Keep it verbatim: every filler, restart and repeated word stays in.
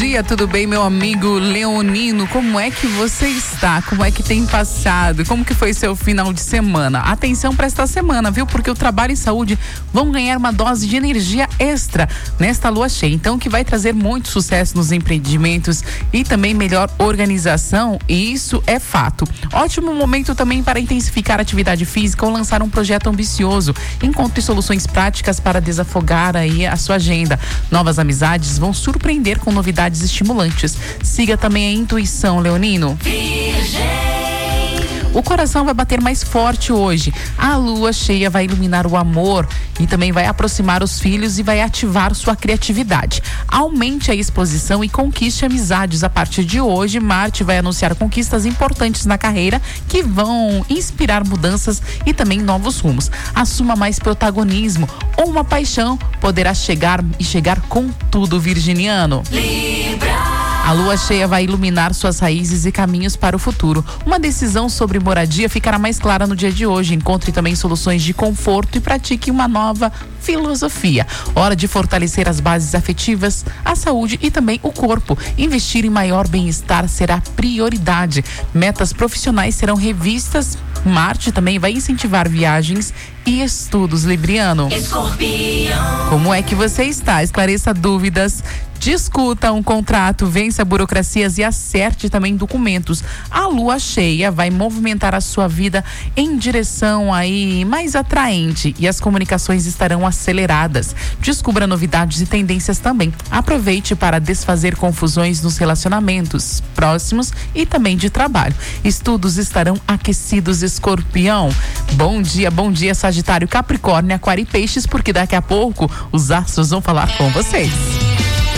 dia, tudo bem, meu amigo Leonino? Como é que você está? Como é que tem passado? Como que foi seu final de semana? Atenção para esta semana, viu? Porque o trabalho e saúde vão ganhar uma dose de energia extra nesta lua cheia. Então, que vai trazer muito sucesso nos empreendimentos e também melhor organização, e isso é fato. Ótimo momento também para intensificar a atividade física ou lançar um projeto ambicioso. Encontre soluções práticas para desafogar aí a sua agenda. Novas amizades vão surpreender com novidades estimulantes. Siga também a intuição, Leonino. Virgem. O coração vai bater mais forte hoje. A lua cheia vai iluminar o amor e também vai aproximar os filhos e vai ativar sua criatividade. Aumente a exposição e conquiste amizades. A partir de hoje, Marte vai anunciar conquistas importantes na carreira que vão inspirar mudanças e também novos rumos. Assuma mais protagonismo ou uma paixão poderá chegar e chegar com tudo, virginiano. Libra. A lua cheia vai iluminar suas raízes e caminhos para o futuro. Uma decisão sobre moradia ficará mais clara no dia de hoje. Encontre também soluções de conforto e pratique uma nova filosofia. Hora de fortalecer as bases afetivas, a saúde e também o corpo. Investir em maior bem-estar será prioridade. Metas profissionais serão revistas. Marte também vai incentivar viagens e estudos, Libriano. Escorpião. Como é que você está? Esclareça dúvidas. Discuta um contrato, vença burocracias e acerte também documentos. A lua cheia vai movimentar a sua vida em direção aí mais atraente e as comunicações estarão aceleradas. Descubra novidades e tendências também. Aproveite para desfazer confusões nos relacionamentos próximos e também de trabalho. Estudos estarão aquecidos, Escorpião. Bom dia, bom dia, Sagitário, Capricórnio, Aquário e Peixes, porque daqui a pouco os astros vão falar com vocês.